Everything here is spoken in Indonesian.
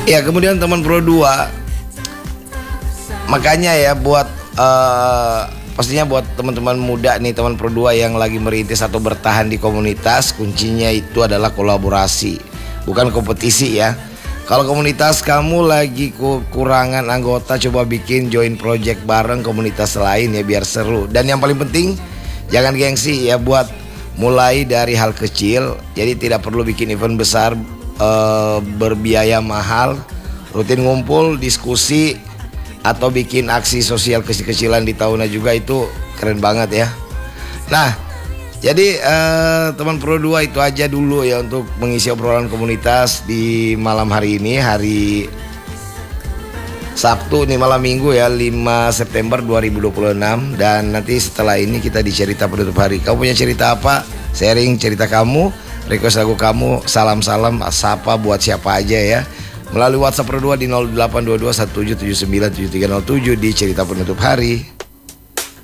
Ya, kemudian teman Pro 2, makanya ya buat pastinya buat teman-teman muda nih, teman Pro 2 yang lagi merintis atau bertahan di komunitas, kuncinya itu adalah kolaborasi, bukan kompetisi ya. Kalau komunitas kamu lagi kekurangan anggota, coba bikin join project bareng komunitas lain ya biar seru. Dan yang paling penting, jangan gengsi ya, buat mulai dari hal kecil. Jadi tidak perlu bikin event besar berbiaya mahal. Rutin ngumpul, diskusi, atau bikin aksi sosial kecil-kecilan di tahunnya juga, itu keren banget ya. Nah, jadi teman Pro 2 itu aja dulu ya untuk mengisi obrolan komunitas di malam hari ini, hari Sabtu nih, malam minggu ya, 5 September 2026. Dan nanti setelah ini kita di cerita penutup hari. Kamu punya cerita apa? Sharing cerita kamu, request lagu kamu, salam-salam, sapa buat siapa aja ya, melalui WhatsApp Pro 2 di 0822 1779 7307 di cerita penutup hari.